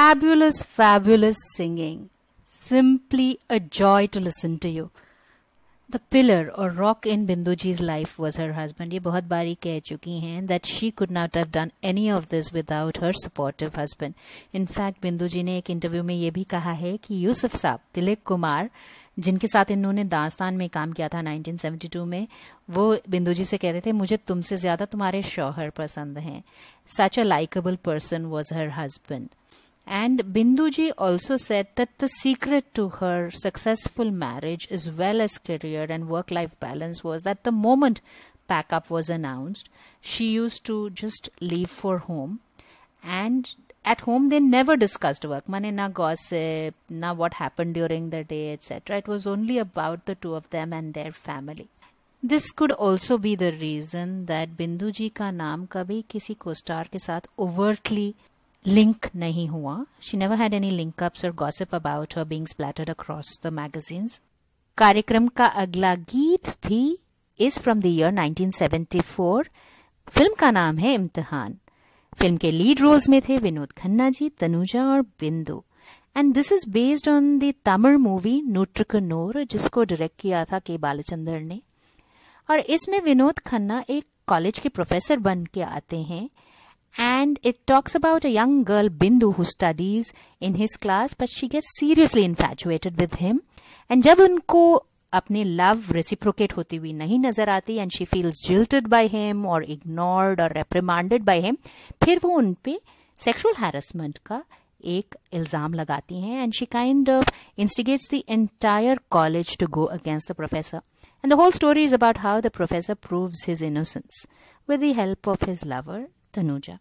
fabulous singing. Simply a joy to listen to you. The pillar or rock in Binduji's life was her husband. ये बहुत बारी कह चुकी हैं that she could not have done any of this without her supportive husband. In fact, बिंदुजी ने एक interview में ये भी कहा है कि यूसुफ साहब, तिलक कुमार, जिनके साथ इन्होंने दास्तान में काम किया था 1972 में, वो बिंदुजी से कहते थे मुझे तुमसे ज्यादा तुम्हारे शौहर पसंद हैं. Such a likable person was her husband. And Binduji also said that the secret to her successful marriage as well as career and work-life balance was that the moment pack-up was announced, she used to just leave for home. And at home they never discussed work. Mane na gossip, na what happened during the day, etc. It was only about the two of them and their family. This could also be the reason that Binduji का नाम कभी किसी co-star के साथ overtly link नहीं हुआ. She never had any link-ups or gossip about her being splattered across the magazines. कार्यक्रम का अगला गीत भी is from the year 1974. Film का नाम है इम्तिहान. फिल्म के लीड रोल्स में थे विनोद खन्ना जी, तनुजा और बिंदु. And this is based on the Tamil movie नूट्रिकनोर, जिसको डायरेक्ट किया था के बालचंद्र ने. और इसमें विनोद खन्ना एक कॉलेज के प्रोफेसर बन के आते हैं. And it talks about a young girl, Bindu, who studies in his class, but she gets seriously infatuated with him. And जब उनको अपने love reciprocate होती हुई नहीं नजर आती, and she feels jilted by him or ignored or reprimanded by him, फिर वो उन पे sexual harassment का एक इल्जाम लगाती हैं. And she kind of instigates the entire college to go against the professor. And the whole story is about how the professor proves his innocence with the help of his lover, Tanuja.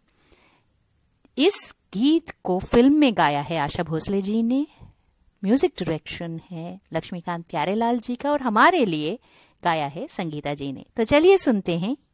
इस गीत को film में गाया है आशा भोसले जी ने. Music direction है लक्ष्मीकांत प्यारेलाल जी का और हमारे लिए गाया है संगीता जी ने. तो चलिए सुनते हैं